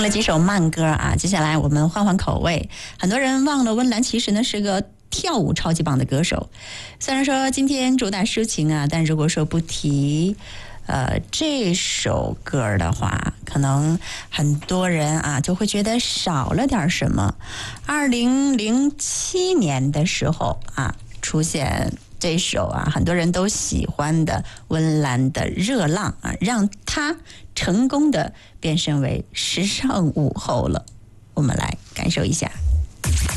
了几首慢歌啊，接下来我们换换口味。很多人忘了温岚其实呢是个跳舞超级棒的歌手，虽然说今天主打抒情啊，但如果说不提这首歌的话，可能很多人啊就会觉得少了点什么。2007年的时候啊，出现这首啊很多人都喜欢的温岚的《热浪》啊，让她成功的变身为时尚舞后了。我们来感受一下。